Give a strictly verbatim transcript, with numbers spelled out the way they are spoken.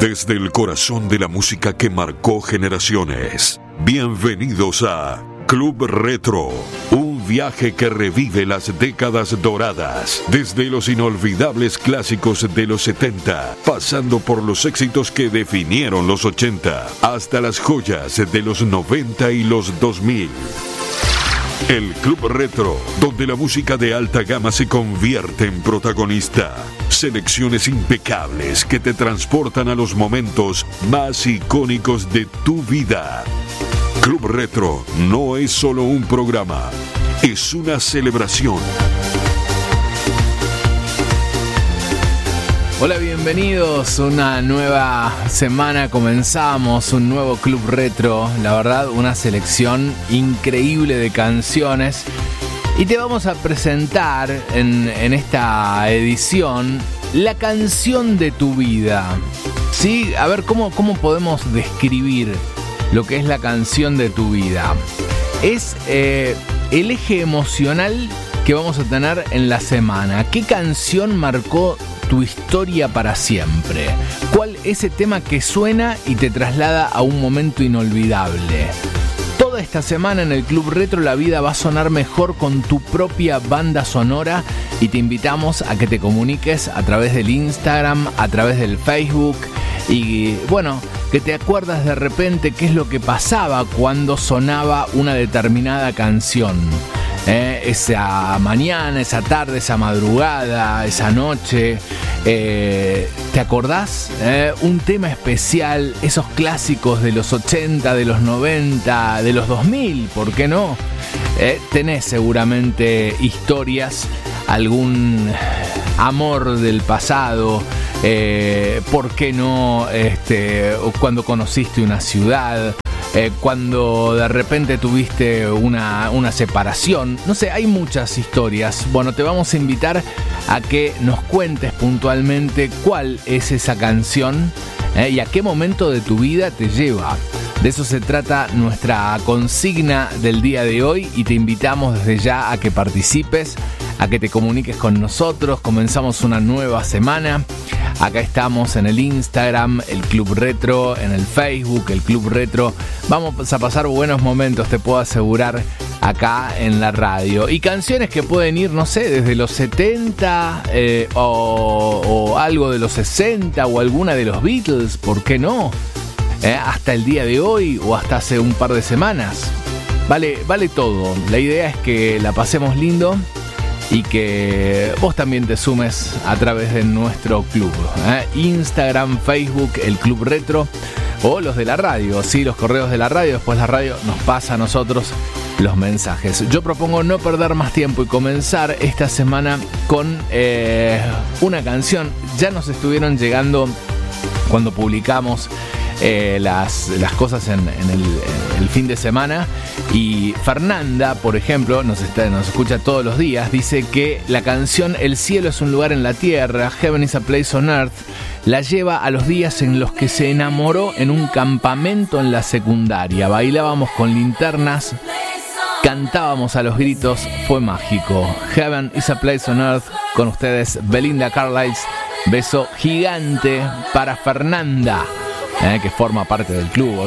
Desde el corazón de la música que marcó generaciones. Bienvenidos a Club Retro, un viaje que revive las décadas doradas, desde los inolvidables clásicos de los setenta, pasando por los éxitos que definieron los ochenta, hasta las joyas de los noventa y los dos mil. El Club Retro, donde la música de alta gama se convierte en protagonista. Selecciones impecables que te transportan a los momentos más icónicos de tu vida. Club Retro no es solo un programa, es una celebración. Hola, bienvenidos, una nueva semana, comenzamos un nuevo Club Retro, la verdad una selección increíble de canciones y te vamos a presentar en, en esta edición la canción de tu vida, ¿sí? A ver, ¿cómo, cómo podemos describir lo que es la canción de tu vida? Es eh, el eje emocional que vamos a tener en la semana. ¿Qué canción marcó tu historia para siempre? ¿Cuál es ese tema que suena y te traslada a un momento inolvidable? Toda esta semana en el Club Retro la vida va a sonar mejor con tu propia banda sonora y te invitamos a que te comuniques a través del Instagram, a través del Facebook y bueno, que te acuerdas de repente qué es lo que pasaba cuando sonaba una determinada canción. Eh, esa mañana, esa tarde, esa madrugada, esa noche, eh, ¿te acordás? Eh, un tema especial, esos clásicos de los ochenta, de los noventa, de los dos mil, ¿por qué no? Eh, tenés seguramente historias, algún amor del pasado, eh, ¿por qué no? Este, cuando conociste una ciudad. Eh, cuando de repente tuviste una, una separación, no sé, hay muchas historias. Bueno, te vamos a invitar a que nos cuentes puntualmente cuál es esa canción eh, y a qué momento de tu vida te lleva. De eso se trata nuestra consigna del día de hoy y te invitamos desde ya a que participes, a que te comuniques con nosotros. Comenzamos una nueva semana. Acá estamos en el Instagram, el Club Retro, en el Facebook, el Club Retro. Vamos a pasar buenos momentos, te puedo asegurar, acá en la radio. Y canciones que pueden ir, no sé, desde los setenta eh, o, o algo de los sesenta o alguna de los Beatles, ¿por qué no? Eh, hasta el día de hoy o hasta hace un par de semanas. Vale, vale todo. La idea es que la pasemos lindo y que vos también te sumes a través de nuestro club. ¿eh? Instagram, Facebook, el Club Retro o los de la radio, sí, los correos de la radio. Después la radio nos pasa a nosotros los mensajes. Yo propongo no perder más tiempo y comenzar esta semana con eh, una canción. Ya nos estuvieron llegando cuando publicamos Eh, las, las cosas en, en, el, en el fin de semana y Fernanda, por ejemplo, nos, está, nos escucha todos los días, dice que la canción El cielo es un lugar en la tierra, Heaven is a place on earth, la lleva a los días en los que se enamoró en un campamento en la secundaria. Bailábamos con linternas, cantábamos a los gritos, fue mágico. Heaven is a place on earth, con ustedes Belinda Carlisle. Beso gigante para Fernanda, Eh, que forma parte del club.